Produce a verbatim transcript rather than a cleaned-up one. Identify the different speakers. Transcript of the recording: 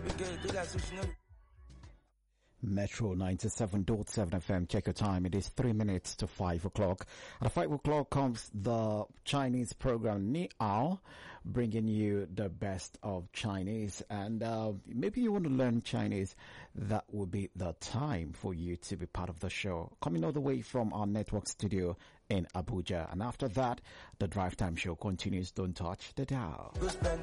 Speaker 1: Metro ninety-seven point seven F M. Check your time. It is three minutes to five o'clock. At five o'clock comes the Chinese program Ni Ao, bringing you the best of Chinese. And uh, maybe you want to learn Chinese. That would be the time for you to be part of the show. Coming all the way from our network studio in Abuja. And after that, the Drive Time Show continues. Don't touch the dial.